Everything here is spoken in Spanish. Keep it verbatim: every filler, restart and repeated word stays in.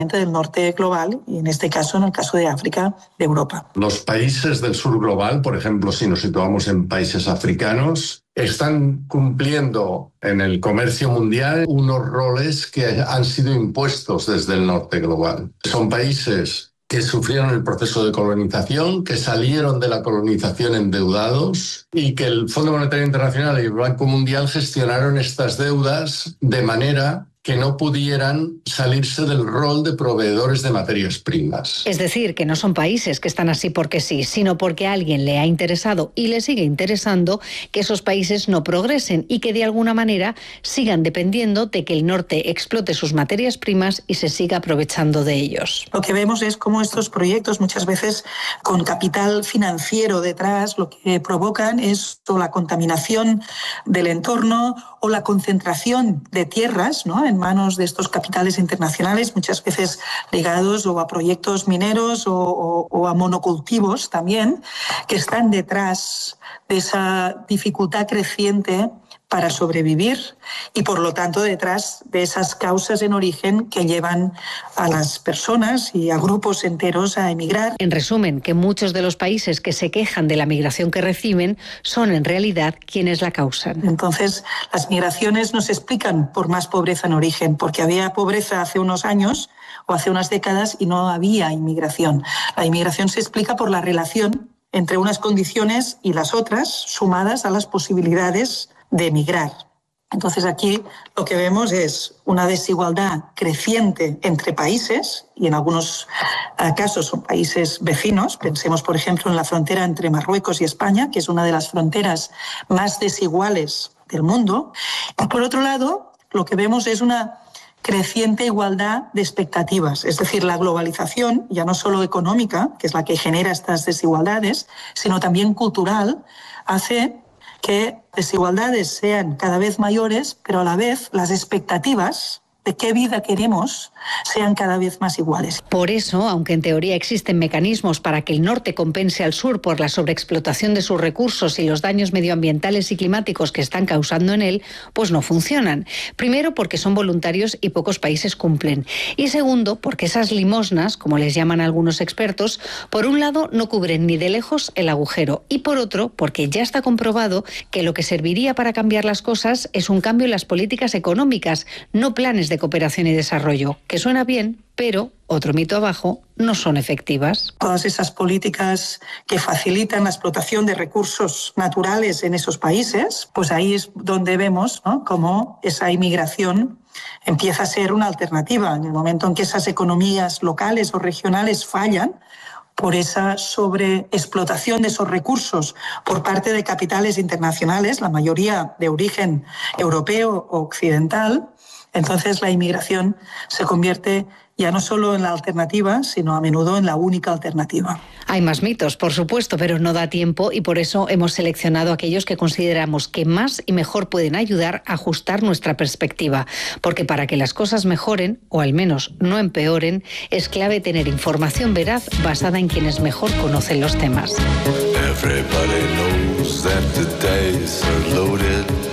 del norte global y en este caso, en el caso de África, de Europa. Los países del sur global, por ejemplo, si nos situamos en países africanos, están cumpliendo en el comercio mundial unos roles que han sido impuestos desde el norte global. Son países que sufrieron el proceso de colonización, que salieron de la colonización endeudados y que el Fondo Monetario Internacional y el Banco Mundial gestionaron estas deudas de manera que no pudieran salirse del rol de proveedores de materias primas. Es decir, que no son países que están así porque sí, sino porque a alguien le ha interesado y le sigue interesando que esos países no progresen y que de alguna manera sigan dependiendo de que el norte explote sus materias primas y se siga aprovechando de ellos. Lo que vemos es cómo estos proyectos, muchas veces con capital financiero detrás, lo que provocan es o la contaminación del entorno o la concentración de tierras, ¿no?, en manos de estos capitales internacionales, muchas veces ligados o a proyectos mineros o, o, o a monocultivos también, que están detrás de esa dificultad creciente para sobrevivir y, por lo tanto, detrás de esas causas en origen que llevan a las personas y a grupos enteros a emigrar. En resumen, que muchos de los países que se quejan de la migración que reciben son, en realidad, quienes la causan. Entonces, las migraciones no se explican por más pobreza en origen, porque había pobreza hace unos años o hace unas décadas y no había inmigración. La inmigración se explica por la relación entre unas condiciones y las otras, sumadas a las posibilidades de emigrar. Entonces aquí lo que vemos es una desigualdad creciente entre países y en algunos casos son países vecinos. Pensemos, por ejemplo, en la frontera entre Marruecos y España, que es una de las fronteras más desiguales del mundo. Y por otro lado, lo que vemos es una creciente igualdad de expectativas, es decir, la globalización, ya no solo económica, que es la que genera estas desigualdades, sino también cultural, hace que desigualdades sean cada vez mayores, pero a la vez las expectativas de qué vida queremos sean cada vez más iguales. Por eso, aunque en teoría existen mecanismos para que el norte compense al sur por la sobreexplotación de sus recursos y los daños medioambientales y climáticos que están causando en él, pues no funcionan. Primero, porque son voluntarios y pocos países cumplen. Y segundo, porque esas limosnas, como les llaman algunos expertos, por un lado no cubren ni de lejos el agujero y por otro, porque ya está comprobado que lo que serviría para cambiar las cosas es un cambio en las políticas económicas, no planes de cooperación y desarrollo, que suena bien, pero, otro mito abajo, no son efectivas. Todas esas políticas que facilitan la explotación de recursos naturales en esos países, pues ahí es donde vemos, ¿no?, cómo esa inmigración empieza a ser una alternativa. En el momento en que esas economías locales o regionales fallan por esa sobreexplotación de esos recursos por parte de capitales internacionales, la mayoría de origen europeo o occidental, entonces la inmigración se convierte ya no solo en la alternativa, sino a menudo en la única alternativa. Hay más mitos, por supuesto, pero no da tiempo y por eso hemos seleccionado aquellos que consideramos que más y mejor pueden ayudar a ajustar nuestra perspectiva. Porque para que las cosas mejoren, o al menos no empeoren, es clave tener información veraz basada en quienes mejor conocen los temas. Everybody knows that the days are loaded.